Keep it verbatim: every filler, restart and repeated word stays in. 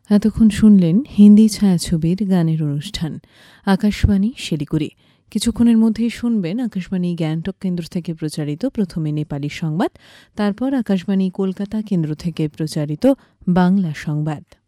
এতক্ষণ শুনলেন হিন্দি ছায়াছবির গানের অনুষ্ঠান আকাশবাণী শিলিগুড়ি। কিছুক্ষণের মধ্যেই শুনবেন আকাশবাণী গ্যাংটক কেন্দ্র থেকে প্রচারিত প্রথমে নেপালি সংবাদ, তারপর আকাশবাণী কলকাতা কেন্দ্র থেকে প্রচারিত বাংলা সংবাদ।